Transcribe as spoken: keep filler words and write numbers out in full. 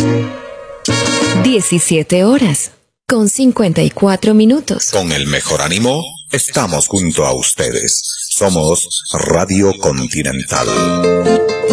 diecisiete horas con cincuenta y cuatro minutos. Con el mejor ánimo, estamos junto a ustedes. Somos Radio Continental.